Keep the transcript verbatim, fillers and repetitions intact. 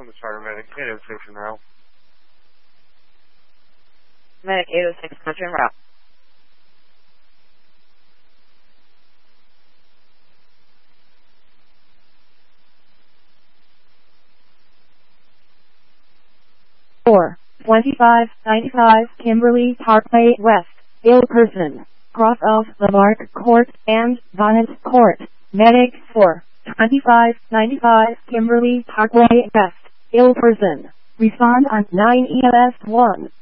on the charter medic, eight oh six en route. Medic eight oh six, country en route. four twenty-five ninety-five Kimberly Parkway West, ill person, cross of Lamarck Court and Bonnet Court. Medic four twenty-five ninety-five Kimberly Parkway West, ill person. Respond on nine E M S one.